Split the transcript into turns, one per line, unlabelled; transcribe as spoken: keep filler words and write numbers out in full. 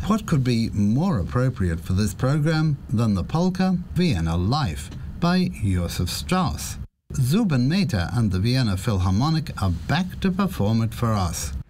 What could be more appropriate for this program than the polka Vienna Life by Josef Strauss? Zubin Mehta and the Vienna Philharmonic are back to perform it for us.